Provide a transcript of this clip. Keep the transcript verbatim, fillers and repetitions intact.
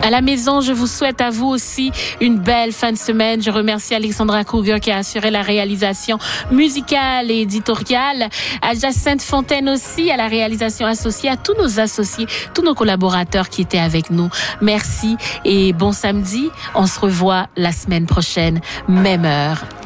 À la maison, je vous souhaite à vous aussi une belle fin de semaine. Je remercie Alexandra Kruger qui a assuré la réalisation musicale et éditoriale. À Jacinthe Fontaine aussi, à la réalisation associée, à tous nos associés, tous nos collaborateurs qui étaient avec nous. Merci et bon samedi. On se revoit la semaine prochaine, même heure.